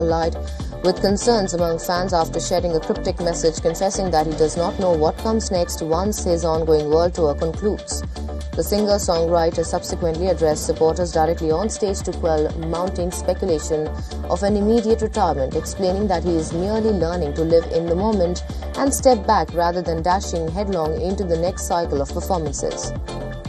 allied with concerns among fans after sharing a cryptic message confessing that he does not know what comes next once his ongoing world tour concludes. The singer-songwriter subsequently addressed supporters directly on stage to quell mounting speculation of an immediate retirement, explaining that he is merely learning to live in the moment and step back rather than dashing headlong into the next cycle of performances.